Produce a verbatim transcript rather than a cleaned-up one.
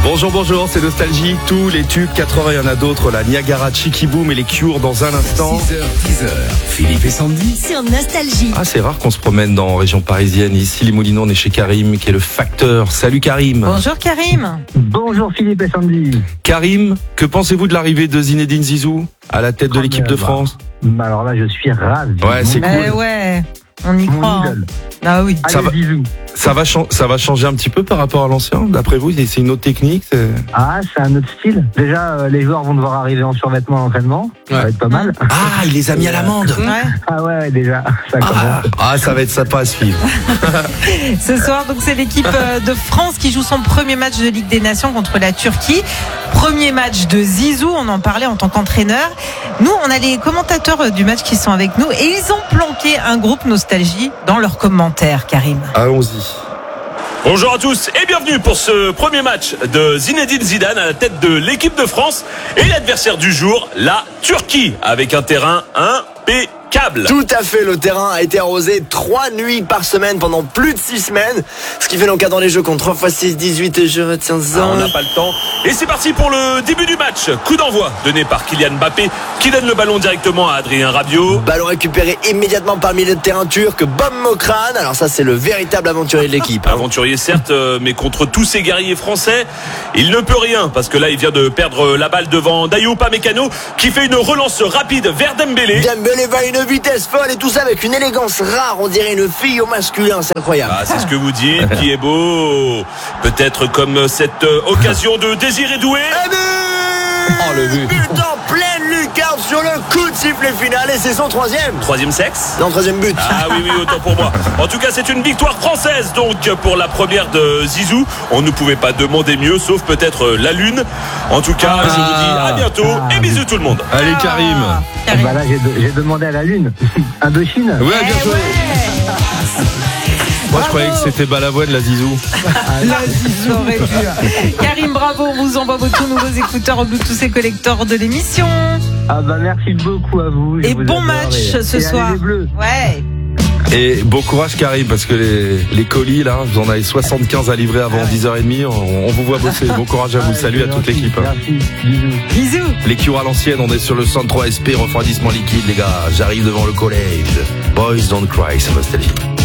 Bonjour, bonjour, c'est Nostalgie. Tous les tubes quatre-vingts, il y en a d'autres. La Niagara, Chicky Boom et les Cure dans un instant. six heures, dix heures, Philippe et Sandy. Sur Nostalgie. Ah, c'est rare qu'on se promène dans la région parisienne. Ici, les Moulineaux, on est chez Karim, qui est le facteur. Salut Karim. Bonjour Karim. Bonjour Philippe et Sandy. Karim, que pensez-vous de l'arrivée de Zinedine Zizou à la tête de l'équipe de France? Bah alors là, je suis ravi. Ouais, c'est cool. Eh ouais, on y Mon croit. hein. idole. Ah oui. Allez, Ça va- bisous. Ça va, chan- ça va changer un petit peu par rapport à l'ancien, d'après vous? C'est une autre technique? c'est- Ah, c'est un autre style. Déjà, euh, les joueurs vont devoir arriver en survêtement à l'entraînement. Ça Ouais. va être pas mal. Ah, il les a mis à l'amende. Ouais. Ah ouais, ouais, déjà, ça Ah, commence. ah, ça va être sympa à suivre. Ce soir, donc c'est l'équipe euh, de France qui joue son premier match de Ligue des Nations contre la Turquie. Premier match de Zizou, on en parlait en tant qu'entraîneur. Nous, on a les commentateurs euh, du match qui sont avec nous et ils ont planqué un groupe Nostalgie dans leurs commentaires, Karim. Allons-y. Bonjour à tous et bienvenue pour ce premier match de Zinedine Zidane à la tête de l'équipe de France et l'adversaire du jour, la Turquie, avec un terrain impeccable. Tout à fait, le terrain a été arrosé trois nuits par semaine pendant plus de six semaines. Ce qui fait donc dans les jeux contre trois fois six, dix-huit et je retiens ça. Ah, on n'a pas le temps. Et c'est parti pour le début du match. Coup d'envoi donné par Kylian Mbappé qui donne le ballon directement à Adrien Rabiot. Ballon récupéré immédiatement par le milieu de terrain turc, Bob Mokran. Alors ça, c'est le véritable aventurier de l'équipe. hein. Aventurier certes, euh, mais contre tous ces guerriers français, il ne peut rien parce que là il vient de perdre la balle devant Dayou Upamecano qui fait une relance rapide vers Dembélé. Dembélé va à une vitesse folle et tout ça avec une élégance rare. On dirait une fille au masculin, c'est incroyable. Ah, c'est ce que vous dites, qui est beau. Peut-être comme cette euh, occasion de Désiré Doué. Et but Oh, le but. But en pleine lucarne sur le coup de sifflet final et c'est son troisième. Troisième sexe. Non, troisième but. Ah oui, oui, autant pour moi. En tout cas, c'est une victoire française, donc, pour la première de Zizou. On ne pouvait pas demander mieux, sauf peut-être la Lune. En tout cas, je vous dis à bientôt et bisous tout le monde. Allez Karim. Ah, Karim. Bah là, j'ai, de- j'ai demandé à la Lune. Indochine. Ouais, bien Eh joué. ouais. Moi, je croyais que c'était Balavoine, la Zizou. Là, Zizou aurait pu. Karim, bravo, on vous envoie vos tout nouveaux écouteurs Bluetooth et collecteurs de l'émission. Ah bah merci beaucoup à vous. Je Et vous bon adore match et- ce et soir. allez les Bleus. Ouais. Et bon courage Karim, parce que les, les colis, là, vous en avez soixante-quinze à livrer avant dix heures trente. On, on vous voit bosser. Bon courage à vous. Ah, Salut c'est à toute gentil. l'équipe. Merci. Bisous. Bisous. Les Cure à l'ancienne, on est sur le cent trois S P, refroidissement liquide, les gars. J'arrive devant le collège. Boys don't cry, c'est Nostalgie.